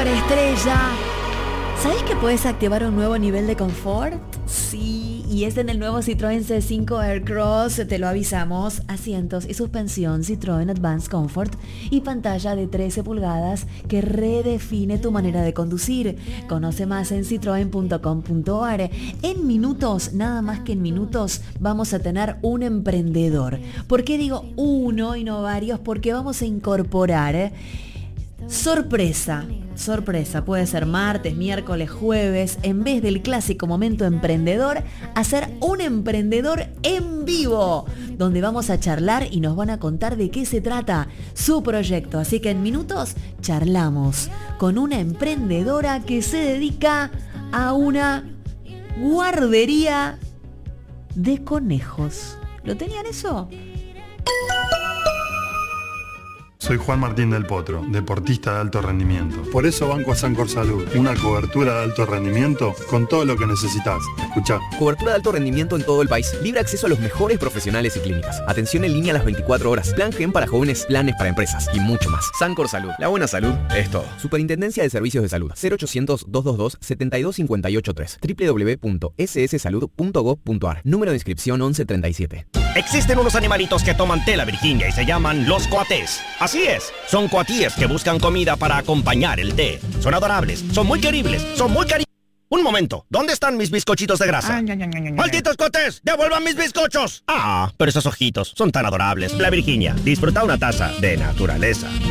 superestrella. ¿Sabés que puedes activar un nuevo nivel de confort? Sí, y es en el nuevo Citroën C5 Aircross, te lo avisamos. Asientos y suspensión Citroën Advanced Comfort y pantalla de 13 pulgadas que redefine tu manera de conducir. Conoce más en citroen.com.ar. En minutos, nada más que en minutos, vamos a tener un emprendedor. ¿Por qué digo uno y no varios? Porque vamos a incorporar sorpresa, puede ser martes, miércoles, jueves, en vez del clásico momento emprendedor, hacer un emprendedor en vivo, donde vamos a charlar y nos van a contar de qué se trata su proyecto. Así que en minutos charlamos con una emprendedora que se dedica a una guardería de conejos. ¿Lo tenían eso? Soy Juan Martín del Potro, deportista de alto rendimiento. Por eso banco a Sancor Salud, una cobertura de alto rendimiento con todo lo que necesitas. Escuchá. Cobertura de alto rendimiento en todo el país. Libre acceso a los mejores profesionales y clínicas. Atención en línea a las 24 horas. Plan GEM para jóvenes, planes para empresas y mucho más. Sancor Salud. La buena salud es todo. Superintendencia de Servicios de Salud. 0800-222-72583. www.sssalud.gov.ar. Número de inscripción 1137. Existen unos animalitos que toman tela virginia y se llaman los coatés. Así es, son coatíes que buscan comida para acompañar el té. Son adorables, son muy queribles, son muy cariñosos. Un momento, ¿dónde están mis bizcochitos de grasa? ¡Malditos coatés! ¡Devuelvan mis bizcochos! Ah, pero esos ojitos son tan adorables. La Virginia, disfruta una taza de naturaleza.